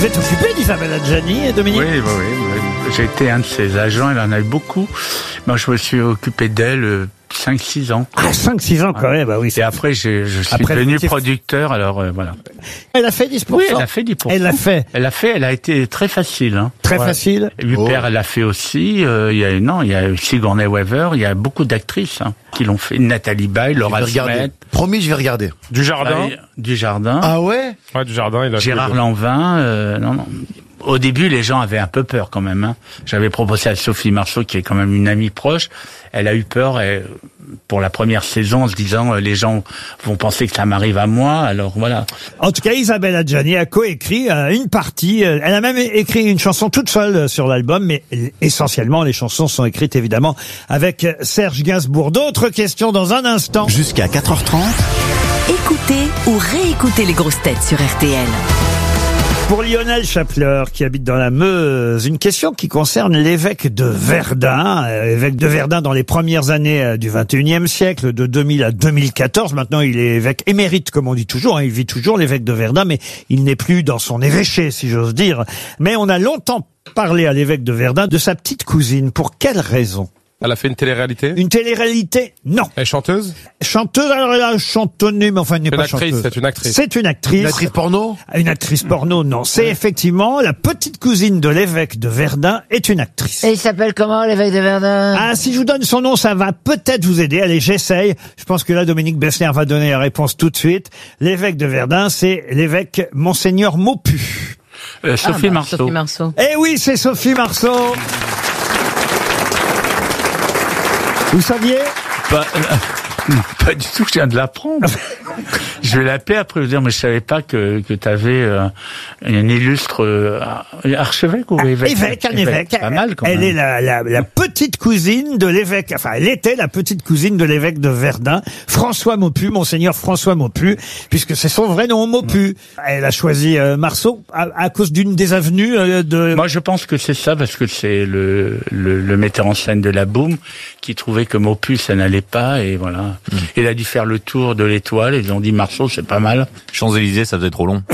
Vous êtes occupé d'Isabelle Adjani, Dominique? Oui. J'ai été un de ses agents, elle en a eu beaucoup. Moi, je me suis occupé d'elle 5-6 ans. Ah, 5-6 ans quand même, bah oui. Et après, je suis devenu producteur, alors voilà. Elle a fait 10%? Oui, elle a fait 10%. Elle a été très facile. Hein. Très facile. Huppert, elle l'a fait aussi. Il y a Sigourney Weaver, il y a beaucoup d'actrices qui l'ont fait. Nathalie Baye, Laura Smet. Promis, je vais regarder. Dujardin. Ah ouais? Ouais, Dujardin, il a Gérard Lanvin, non. Au début, les gens avaient un peu peur quand même. Hein. J'avais proposé à Sophie Marceau, qui est quand même une amie proche. Elle a eu peur pour la première saison en se disant les gens vont penser que ça m'arrive à moi. Alors voilà. En tout cas, Isabelle Adjani a coécrit une partie. Elle a même écrit une chanson toute seule sur l'album, mais essentiellement les chansons sont écrites évidemment avec Serge Gainsbourg. D'autres questions dans un instant. Jusqu'à 4h30. Écoutez ou réécoutez les grosses têtes sur RTL. Pour Lionel Chapler, qui habite dans la Meuse, une question qui concerne l'évêque de Verdun. Évêque de Verdun dans les premières années du 21e siècle, de 2000 à 2014. Maintenant, il est évêque émérite, comme on dit toujours. Il vit toujours, l'évêque de Verdun, mais il n'est plus dans son évêché, si j'ose dire. Mais on a longtemps parlé à l'évêque de Verdun de sa petite cousine. Pour quelle raison? Elle a fait une télé-réalité? Une télé-réalité? Non. Elle est chanteuse? Chanteuse, alors elle a chantonné, mais enfin elle n'est pas chanteuse. C'est une actrice. C'est une actrice. Une actrice porno? Une actrice porno, non. C'est effectivement la petite cousine de l'évêque de Verdun est une actrice. Et il s'appelle comment, l'évêque de Verdun? Ah, si je vous donne son nom, ça va peut-être vous aider. Allez, j'essaye. Je pense que là, Dominique Bessner va donner la réponse tout de suite. L'évêque de Verdun, c'est l'évêque Monseigneur Maupu. Sophie Marceau. Sophie Marceau. Eh oui, c'est Sophie Marceau. Vous saviez? Pas du tout, je viens de l'apprendre. Je vais l'appeler après, vous dire, mais je savais pas que tu avais un illustre archevêque ou évêque. Un évêque. Pas mal, quand même. Elle est la petite cousine de l'évêque, enfin, elle était la petite cousine de l'évêque de Verdun, François Maupu, Monseigneur François Maupu, puisque c'est son vrai nom, Maupu. Elle a choisi Marceau à cause d'une des avenues de... Moi, je pense que c'est ça, parce que c'est le metteur en scène de la Boum qui trouvait que Maupu, ça n'allait pas, et voilà. Il a dû faire le tour de l'étoile, et ils ont dit Marceau, c'est pas mal. Champs-Élysées, ça faisait trop long.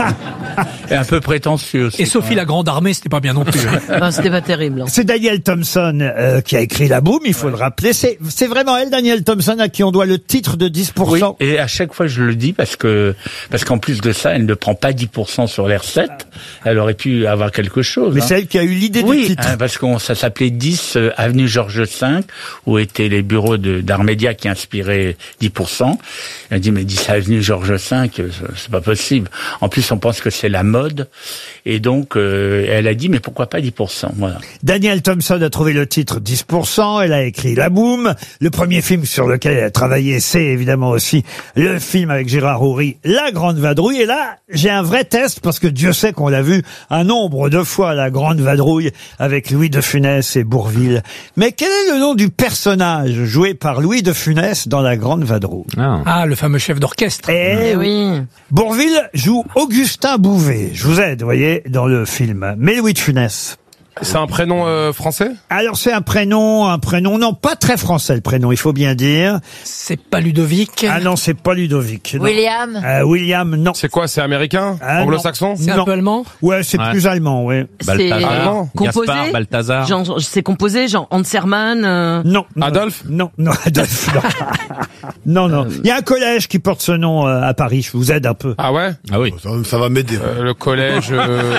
Et un peu prétentieux aussi. Et Sophie la Grande Armée, c'était pas bien non plus. Non, c'était pas terrible. C'est Daniel Thompson qui a écrit La Boum, il faut le rappeler. C'est vraiment elle, Daniel Thompson, à qui on doit le titre de 10%. Oui, et à chaque fois je le dis parce qu'en plus de ça, elle ne prend pas 10% sur les recettes. Elle aurait pu avoir quelque chose. Mais c'est elle qui a eu l'idée du titre. Oui, parce que ça s'appelait 10 avenue Georges V, où étaient les bureaux d'Armédia qui inspiraient 10%. Elle a dit, mais 10 avenue Georges V, c'est pas possible. En plus, on pense que c'est la mode. Et donc, elle a dit, mais pourquoi pas 10%, voilà. Daniel Thompson a trouvé le titre 10%. Elle a écrit La Boum. Le premier film sur lequel elle a travaillé, c'est évidemment aussi le film avec Gérard Houry, La Grande Vadrouille. Et là, j'ai un vrai test parce que Dieu sait qu'on l'a vu un nombre de fois, La Grande Vadrouille, avec Louis de Funès et Bourvil. Mais quel est le nom du personnage joué par Louis de Funès dans La Grande Vadrouille? Ah, le fameux chef d'orchestre. Eh oui. Bourvil joue Augustin Bouvet. Je vous aide, vous voyez, dans le film. Mais Louis de Funès. C'est un prénom français? Alors c'est un prénom, non, pas très français le prénom, il faut bien dire. C'est pas Ludovic? Ah non, c'est pas Ludovic. Non. William? William, non. C'est quoi, c'est américain? Anglo-saxon? C'est un peu allemand? Ouais, c'est plus allemand, ouais. C'est composé? Gaspard, Balthazar. C'est composé, genre Hans Hermann? Non. Adolphe? Non, Adolphe, non. Non. Il y a un collège qui porte ce nom à Paris, je vous aide un peu. Ah ouais? Ah oui. Ça va m'aider. Le collège...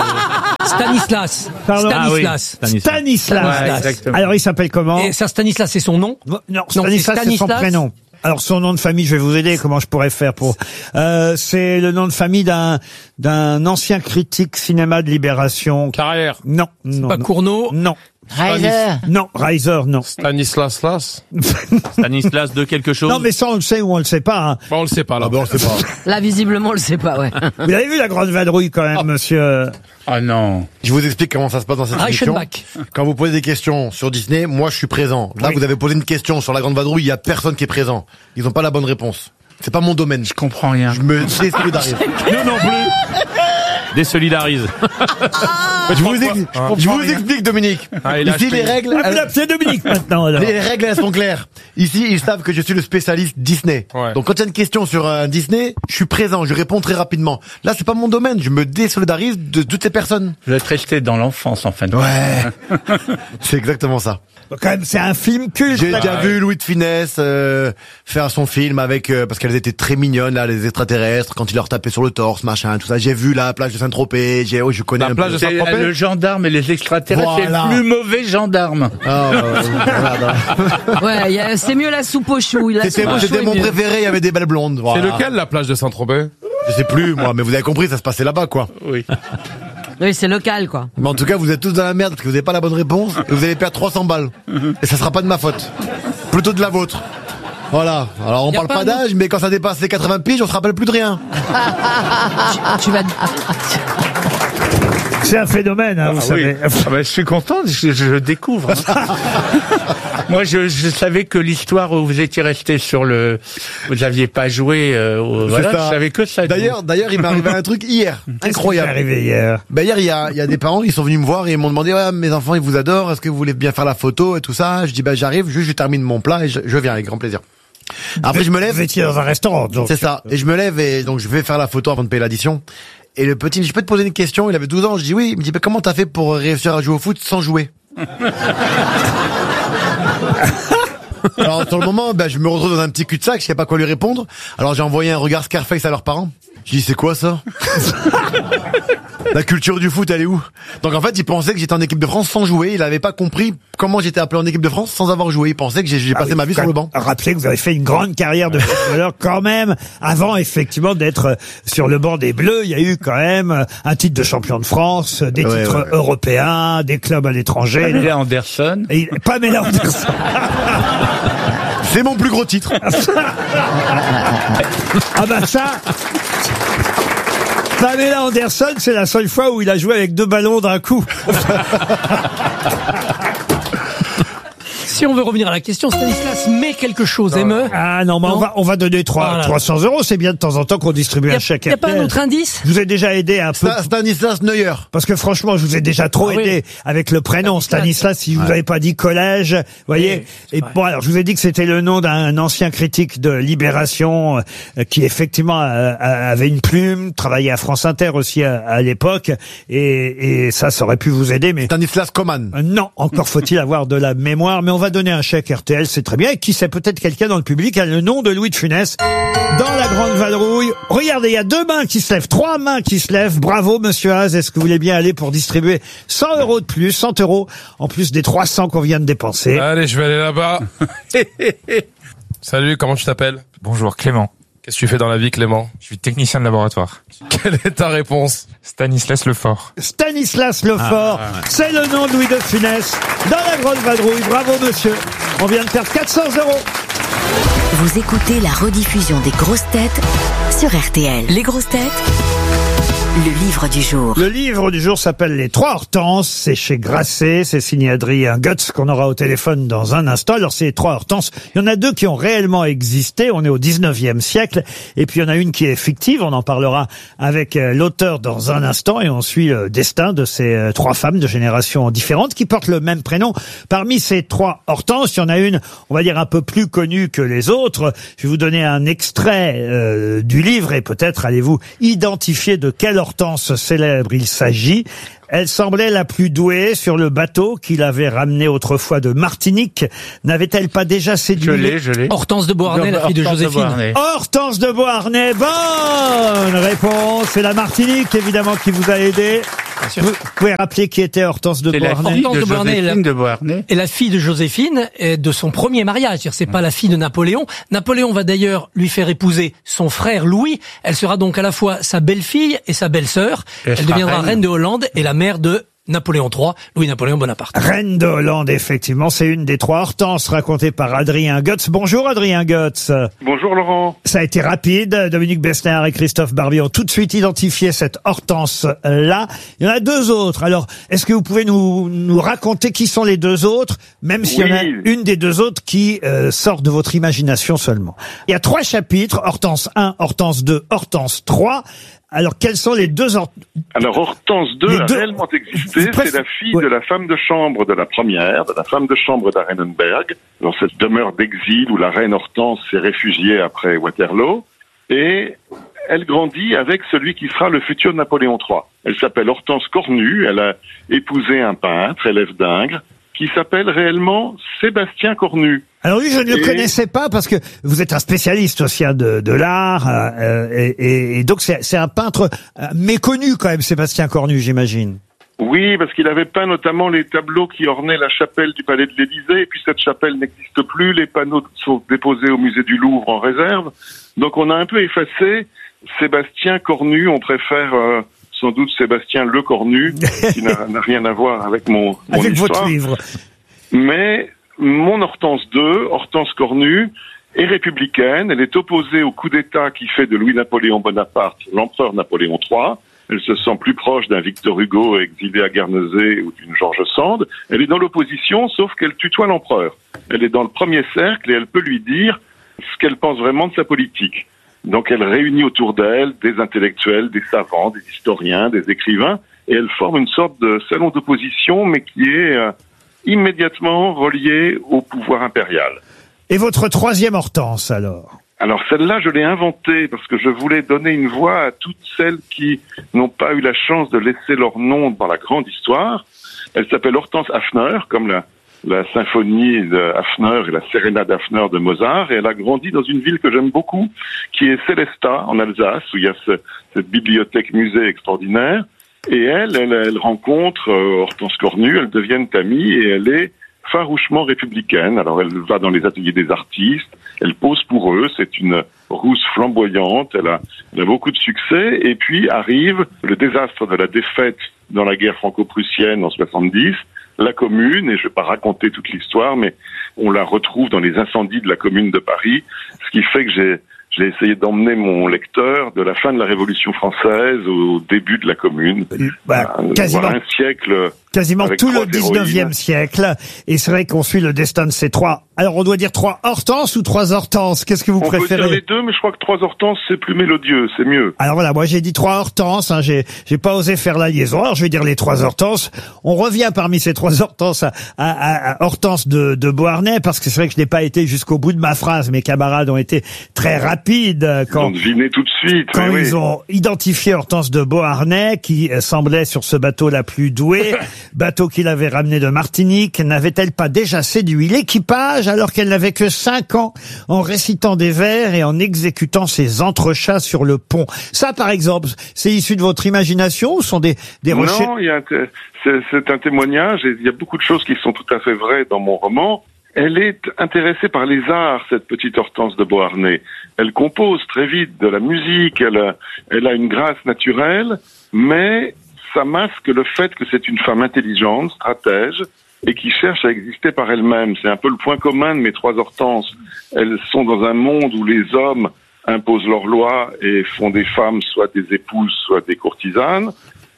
Stanislas. Pardon? Stanislas. Ouais, exactement. Alors il s'appelle comment? Et ça, Stanislas, c'est son nom? Non, Stanislas, c'est son prénom. Alors son nom de famille, je vais vous aider. Comment je pourrais faire pour c'est le nom de famille d'un ancien critique cinéma de Libération. Carrière? Non. Pas Cournot? Non. Reiser? Non, Reiser, non. Stanislas? Stanislas de quelque chose. Non, mais ça on le sait ou on le sait pas. Hein. Bon, on le sait pas, là. On le sait pas. Là, visiblement, on le sait pas, ouais. Vous avez vu La Grande Vadrouille quand même, monsieur? Ah non. Je vous explique comment ça se passe dans cette émission. Reichenbach. Quand vous posez des questions sur Disney, moi je suis présent. Là, vous avez posé une question sur La Grande Vadrouille, il y a personne qui est présent. Ils ont pas la bonne réponse. C'est pas mon domaine. Je comprends rien. Je me désolidarise. Nous non plus. Désolidarise. Je vous explique, Dominique. Ici, les règles... Vous l'appelez Dominique maintenant, alors. Les règles, elles sont claires. Ici, ils savent que je suis le spécialiste Disney. Ouais. Donc, quand il y a une question sur un Disney, je suis présent, je réponds très rapidement. Là, c'est pas mon domaine, je me désolidarise de toutes ces personnes. Vous êtes resté dans l'enfance, en fin de compte. Ouais. C'est exactement ça. Donc, quand même, c'est un film culte. J'ai déjà vu Louis de Funès faire son film avec parce qu'elles étaient très mignonnes là, les extraterrestres, quand il leur tapait sur le torse, machin, tout ça. J'ai vu la plage de Saint-Tropez. Je connais La un plage peu. de C'est Saint-Tropez. le gendarme et les extraterrestres, Voilà. c'est le plus mauvais gendarme. Ah, voilà. Ouais, c'est mieux la soupe aux choux. La soupe aux choux C'était est mon mieux. préféré. Il y avait des belles blondes. C'est Voilà. lequel, la plage de Saint-Tropez? Je sais plus moi, mais vous avez compris, ça se passait là-bas quoi. Oui. Oui, c'est local, quoi. Mais en tout cas, vous êtes tous dans la merde parce que vous n'avez pas la bonne réponse et vous allez perdre 300 balles. Et ça sera pas de ma faute. Plutôt de la vôtre. Voilà. Alors on Y a parle pas pas d'âge, mais quand ça dépasse les 80 piges, on se rappelle plus de rien. Tu vas. C'est un phénomène, hein, vous savez. Ah bah, je suis content, je découvre. Hein. Moi, je savais que l'histoire où vous étiez resté sur le... Vous aviez pas joué... voilà, ça. je savais que ça. D'ailleurs, il m'est arrivé un truc hier. C'est Incroyable. arrivé hier. Ben hier, il y a des parents, ils sont venus me voir et ils m'ont demandé, ouais, mes enfants, ils vous adorent, est-ce que vous voulez bien faire la photo et tout ça? Je dis, ben j'arrive, juste je termine mon plat et je viens avec grand plaisir. Après, je me lève. Vous étiez dans un restaurant, donc. C'est ça. Et je me lève et donc je vais faire la photo avant de payer l'addition. Et le petit, je peux te poser une question? Il avait 12 ans. Je dis oui. Il me dit, bah, comment t'as fait pour réussir à jouer au foot sans jouer? Alors, sur le moment, ben, je me retrouve dans un petit cul-de-sac. Je sais pas quoi lui répondre. Alors, j'ai envoyé un regard Scarface à leurs parents. Je dis, c'est quoi ça? La culture du foot, elle est où? Donc en fait, il pensait que j'étais en équipe de France sans jouer. Il avait pas compris comment j'étais appelé en équipe de France sans avoir joué. Il pensait que j'ai passé ma vie sur le banc. Rappelez que vous avez fait une grande carrière de footballeur quand même. Avant, effectivement, d'être sur le banc des Bleus, il y a eu quand même un titre de champion de France, des titres européens, des clubs à l'étranger. Pamela Anderson. Et Pamela Anderson. C'est mon plus gros titre. Ah bah ça... Pamela Anderson, c'est la seule fois où il a joué avec 2 ballons d'un coup. Si on veut revenir à la question, Stanislas met quelque chose, émeut. Ah non, mais on va donner 300 €. C'est bien de temps en temps qu'on distribue un chèque. Il n'y a pas un autre indice? Je vous ai déjà aidé un peu. Stanislas Neuer. Parce que franchement, je vous ai déjà trop aidé avec le prénom Stanislas. Si je vous avais pas dit collège, vous voyez. Et bon, alors je vous ai dit que c'était le nom d'un ancien critique de Libération qui effectivement avait une plume, travaillait à France Inter aussi à l'époque, et ça aurait pu vous aider. Mais Stanislas Coman. non, encore faut-il avoir de la mémoire. Mais on va donner un chèque RTL, c'est très bien. Et qui sait, peut-être quelqu'un dans le public a le nom de Louis de Funès dans la grande vadrouille. Regardez, il y a 2 mains qui se lèvent, 3 mains qui se lèvent. Bravo, monsieur Haas. Est-ce que vous voulez bien aller pour distribuer 100 € de plus, 100 € en plus des 300 qu'on vient de dépenser? Allez, je vais aller là-bas. Salut, comment tu t'appelles? Bonjour, Clément. Qu'est-ce que tu fais dans la vie, Clément? Je suis technicien de laboratoire. Quelle est ta réponse? Stanislas Lefort. Stanislas Lefort, c'est le nom de Louis de Funès dans la grande vadrouille. Bravo, monsieur. On vient de perdre 400 €. Vous écoutez la rediffusion des grosses têtes sur RTL. Les grosses têtes, le livre du jour. Le livre du jour s'appelle Les 3 Hortenses, c'est chez Grasset, c'est signé Adrien Goetz qu'on aura au téléphone dans un instant. Alors ces 3 Hortenses, il y en a 2 qui ont réellement existé, on est au 19e siècle, et puis il y en a une qui est fictive, on en parlera avec l'auteur dans un instant, et on suit le destin de ces 3 femmes de générations différentes qui portent le même prénom. Parmi ces 3 Hortenses, il y en a une, on va dire un peu plus connue que les autres. Je vais vous donner un extrait du livre, et peut-être allez-vous identifier de quelle Hortense célèbre il s'agit. Elle semblait la plus douée sur le bateau qu'il avait ramené autrefois de Martinique. N'avait-elle pas déjà séduit Je l'ai. Hortense de Beauharnais, la fille de Hortense Joséphine. Beauharnais. Hortense de Beauharnais, bonne réponse. C'est la Martinique, évidemment, qui vous a aidé. Vous pouvez rappeler qui était Hortense de C'est la Beauharnais? fille Hortense de de Beauharnais, Joséphine de Beauharnais. Et la fille de Joséphine est de son premier mariage. C'est-à-dire, c'est pas la fille de Napoléon. Napoléon va d'ailleurs lui faire épouser son frère Louis. Elle sera donc à la fois sa belle-fille et sa belle-sœur. Elle Elle sera deviendra reine. reine de Hollande et la mère de Napoléon III, Louis-Napoléon Bonaparte. Reine de Hollande, effectivement, c'est une des 3 Hortenses racontées par Adrien Goetz. Bonjour Adrien Goetz. Bonjour Laurent. Ça a été rapide. Dominique Besnéard et Christophe Barbier ont tout de suite identifié cette Hortense-là. Il y en a 2 autres. Alors, est-ce que vous pouvez nous raconter qui sont les 2 autres, même s'il y en a une des 2 autres qui sort de votre imagination seulement? Il y a 3 chapitres, Hortense 1, Hortense 2, Hortense 3. Alors, quels sont les deux Alors, Hortense II a réellement existé. C'est la fille de la femme de chambre de la première, de la femme de chambre d'Arenenberg, dans cette demeure d'exil où la reine Hortense s'est réfugiée après Waterloo. Et elle grandit avec celui qui sera le futur Napoléon III. Elle s'appelle Hortense Cornu. Elle a épousé un peintre, élève d'Ingres, qui s'appelle réellement Sébastien Cornu. Alors lui, je ne le connaissais pas parce que vous êtes un spécialiste aussi de l'art et donc c'est un peintre méconnu quand même, Sébastien Cornu, j'imagine. Oui, parce qu'il avait peint notamment les tableaux qui ornaient la chapelle du Palais de l'Élysée, et puis cette chapelle n'existe plus, les panneaux sont déposés au musée du Louvre en réserve. Donc on a un peu effacé Sébastien Cornu, on préfère sans doute Sébastien Le Cornu, qui n'a rien à voir avec mon avec histoire. Votre livre. Mais mon Hortense II, Hortense Cornu, est républicaine. Elle est opposée au coup d'État qui fait de Louis-Napoléon Bonaparte l'empereur Napoléon III. Elle se sent plus proche d'un Victor Hugo exilé à Guernesey ou d'une George Sand. Elle est dans l'opposition, sauf qu'elle tutoie l'empereur. Elle est dans le premier cercle et elle peut lui dire ce qu'elle pense vraiment de sa politique. Donc elle réunit autour d'elle des intellectuels, des savants, des historiens, des écrivains, et elle forme une sorte de salon d'opposition, mais qui est immédiatement relié au pouvoir impérial. Et votre troisième Hortense, alors? Alors celle-là, je l'ai inventée parce que je voulais donner une voix à toutes celles qui n'ont pas eu la chance de laisser leur nom dans la grande histoire. Elle s'appelle Hortense Hafner, comme la symphonie de Hafner et la sérénade d'Hafner de Mozart, et elle a grandi dans une ville que j'aime beaucoup, qui est Sélestat, en Alsace, où il y a cette bibliothèque-musée extraordinaire. Et elle rencontre Hortense Cornu, elles deviennent amies, et elle est farouchement républicaine. Alors elle va dans les ateliers des artistes, elle pose pour eux, c'est une rousse flamboyante, elle a beaucoup de succès, et puis arrive le désastre de la défaite dans la guerre franco-prussienne en 70, la Commune, et je ne vais pas raconter toute l'histoire, mais on la retrouve dans les incendies de la Commune de Paris, ce qui fait que j'ai essayé d'emmener mon lecteur de la fin de la Révolution française au début de la Commune. Quasiment, voilà un siècle. Quasiment tout le 19e héroïnes. siècle. Et c'est vrai qu'on suit le destin de ces trois. Alors on doit dire trois Hortenses ou trois Hortenses? Qu'est-ce que vous préférez? On peut dire les deux, mais je crois que trois Hortenses, c'est plus mélodieux, c'est mieux. Alors voilà, moi j'ai dit trois Hortenses, hein, j'ai pas osé faire la liaison. Alors je vais dire les trois Hortenses. On revient parmi ces trois Hortenses à Hortense de Beauharnais, parce que c'est vrai que je n'ai pas été jusqu'au bout de ma phrase. Mes camarades ont été très rapides quand... Ils ont deviné tout de suite. Quand oui, ils ont identifié Hortense de Beauharnais, qui semblait sur ce bateau la plus douée, bateau qu'il avait ramené de Martinique, n'avait-elle pas déjà séduit l'équipage alors qu'elle n'avait que 5 ans, en récitant des vers et en exécutant ses entrechats sur le pont? Ça, par exemple, c'est issu de votre imagination ou sont des recherches? Non, c'est un témoignage, et il y a beaucoup de choses qui sont tout à fait vraies dans mon roman. Elle est intéressée par les arts, cette petite Hortense de Beauharnais. Elle compose très vite de la musique, elle a une grâce naturelle, mais ça masque le fait que c'est une femme intelligente, stratège, et qui cherche à exister par elle-même. C'est un peu le point commun de mes trois Hortenses. Elles sont dans un monde où les hommes imposent leurs lois et font des femmes soit des épouses, soit des courtisanes.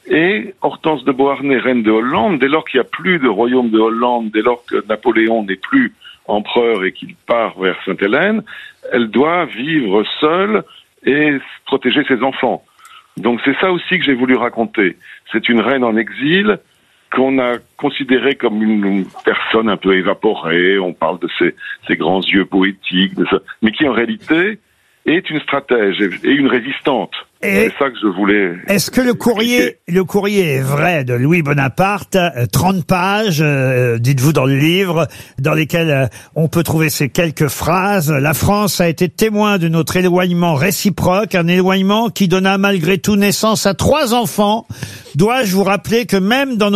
Et Hortense de Beauharnais, reine de Hollande, dès lors qu'il n'y a plus de royaume de Hollande, dès lors que Napoléon n'est plus empereur et qu'il part vers Sainte-Hélène, elle doit vivre seule et protéger ses enfants. Donc c'est ça aussi que j'ai voulu raconter. C'est une reine en exil qu'on a considérée comme une personne un peu évaporée. On parle de ses grands yeux poétiques, mais qui en réalité est une stratège et une résistante. C'est ça que je voulais. Est-ce que le courrier est vrai de Louis Bonaparte? 30 pages, dites-vous dans le livre, dans lesquelles on peut trouver ces quelques phrases. La France a été témoin de notre éloignement réciproque, un éloignement qui donna malgré tout naissance à 3 enfants. Dois-je vous rappeler que même dans